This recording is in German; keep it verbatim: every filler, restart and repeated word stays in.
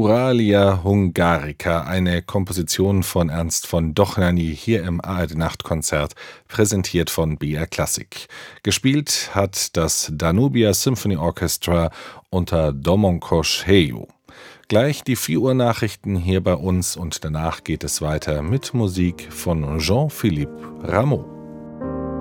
Naturalia Hungarica, eine Komposition von Ernst von Dohnányi hier im A R D-Nachtkonzert, präsentiert von B R Classic. Gespielt hat das Danubia Symphony Orchestra unter Domonkos Heyu. Gleich die vier Uhr Nachrichten hier bei uns und danach geht es weiter mit Musik von Jean-Philippe Rameau.